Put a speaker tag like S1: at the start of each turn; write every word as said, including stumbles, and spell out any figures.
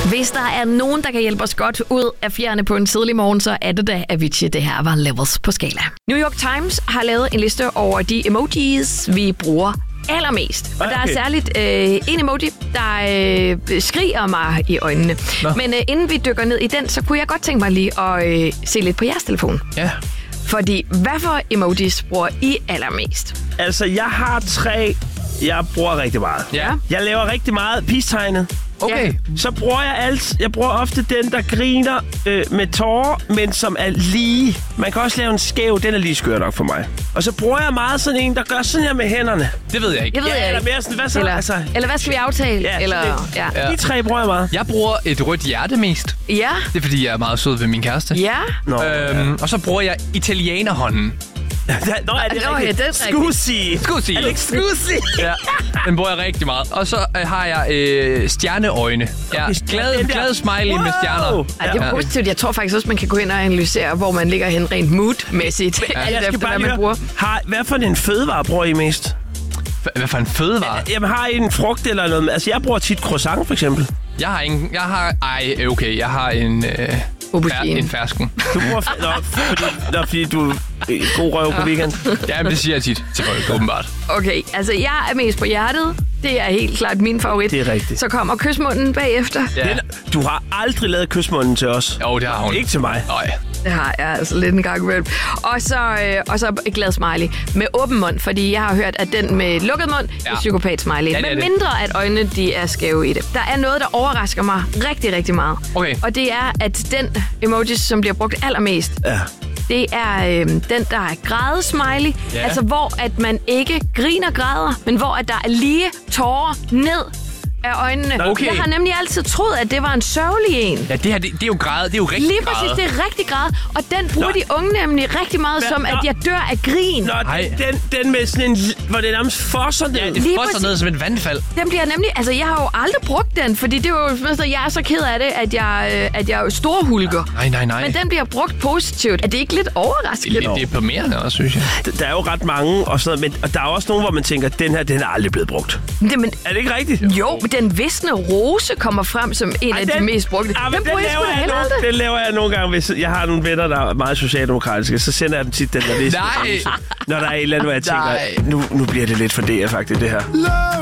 S1: Hvis der er nogen, der kan hjælpe os godt ud af fjerne på en tidlig morgen, så er det da Avicii. Det her var Levels på skala. New York Times har lavet en liste over de emojis, vi bruger allermest. Og okay. Der er særligt øh, en emoji, der øh, skriger mig i øjnene. Nå. Men øh, inden vi dykker ned i den, så kunne jeg godt tænke mig lige at øh, se lidt på jeres telefon.
S2: Ja.
S1: Fordi, hvad for emojis bruger I allermest?
S3: Altså, jeg har tre, jeg bruger rigtig meget.
S2: Ja.
S3: Jeg laver rigtig meget peace-tegnet.
S2: Okay.
S3: Ja. Så bruger jeg alt. Jeg bruger ofte den, der griner øh, med tårer, men som er lige. Man kan også lave en skæv, den er lige skør nok for mig. Og så bruger jeg meget sådan en, der gør sådan her med hænderne.
S2: Det ved jeg ikke.
S1: Jeg ved
S3: ja,
S1: jeg
S3: eller
S1: ikke.
S3: mere sådan, hvad så?
S1: Eller,
S3: altså,
S1: eller hvad skal vi aftale?
S3: Ja,
S1: eller, ja.
S2: Ja.
S3: De tre bruger jeg meget.
S2: Jeg bruger et rødt hjerte mest.
S1: Ja.
S2: Det er, fordi jeg er meget sød ved min kæreste.
S1: Ja.
S3: Nå,
S2: Øhm,
S3: ja.
S2: Og så bruger jeg italienerhånden.
S3: Nå, er det
S1: Nå, ja,
S3: rigtigt?
S1: det er rigtigt.
S3: Scusi.
S2: Scusi.
S3: Er det ikke Scusi?
S2: Ja, den bruger jeg rigtig meget. Og så øh, har jeg øh, stjerneøjne. Ja, glad, glad smiley wow. med stjerner.
S1: Ej, det er
S2: Ja.
S1: positivt. Jeg tror faktisk også, man kan gå ind og analysere, hvor man ligger hen rent mood-mæssigt. Ja. Alt
S3: Jeg skal
S1: efter,
S3: bare
S1: hvad
S3: lige
S1: man bruger.
S3: høre, har, hvad for en fødevare bruger I mest?
S2: Hvad for en fødevare?
S3: Jamen, har I en frugt eller noget? Altså, jeg bruger tit croissant, for eksempel.
S2: Jeg har ingen... Jeg har... Ej, okay. Jeg har en... Øh,
S1: Aubergine.
S2: en fersken.
S3: Du bruger... Nå, fordi, nå, fordi du er god røv på weekend.
S2: Ja, men det siger jeg tit til folk, åbenbart.
S1: Okay, altså jeg er mest på hjertet. Det er helt klart min favorit.
S3: Det er rigtigt.
S1: Så kommer kysmunden bagefter.
S2: Ja.
S3: Den, du har aldrig lavet kysmunden til os.
S2: Jo, det har hun.
S3: Ikke til mig.
S2: Nej.
S1: Det har jeg altså lidt en gang imellem. Og så, øh, og så et glad smiley med åben mund, fordi jeg har hørt, at den med lukket mund ja. er psykopat smiley.
S2: Ja, det er
S1: Men
S2: det.
S1: mindre, at øjnene de er skæve i det. Der er noget, der overrasker mig rigtig, rigtig meget.
S2: Okay.
S1: Og det er, at den emoji, som bliver brugt allermest,
S3: Ja.
S1: det er øh, den, der er græde-smiley.
S2: Ja.
S1: Altså, hvor at man ikke griner græder, men hvor at der er lige tårer ned af øjnene.
S2: Okay.
S1: Jeg har nemlig altid troet, at det var en sørgelig en.
S2: Ja, det her, det, det er jo græd. Det er jo rigtig
S1: Lige præcis,
S2: græd.
S1: det er rigtig grad. Og den bruger
S3: Nå.
S1: de unge nemlig rigtig meget
S3: Men-
S1: som, at
S3: nå.
S1: jeg dør af grin.
S3: Nå,
S2: Ej.
S3: den, den, den med sådan en... Hvor det nærmest fosser ned.
S2: Ja, det
S1: Lige
S2: foster
S1: præcis.
S2: ned som et vandfald.
S1: Den bliver nemlig... Altså, jeg har jo aldrig brugt den, fordi det var jo... Altså, jeg er så ked af det, at jeg, øh, at jeg er storhulker.
S2: Nej, nej, nej.
S1: Men den bliver brugt positivt. Er det ikke lidt
S2: Det
S1: overraskende?
S2: er deprimerende også, synes jeg.
S3: Der er jo ret mange, og, sådan noget, men, og der er også nogen, hvor man tænker, den her, den er aldrig blevet brugt.
S1: Det, men,
S3: Er det ikke rigtigt?
S1: jo, den visne rose kommer frem som en
S3: Ej,
S1: af de mest brugte.
S3: Ah, men
S1: den bruger jeg sgu
S3: laver
S1: da
S3: jeg
S1: heller
S3: nogle,
S1: aldrig.
S3: den laver jeg nogle gange, hvis jeg har nogle venner, der er meget socialdemokratiske, så sender jeg dem tit den der liste.
S2: Nej.
S3: Når der er et eller andet, hvor jeg tænker,
S2: Nej.
S3: nu, nu bliver det lidt for det, faktisk, det her.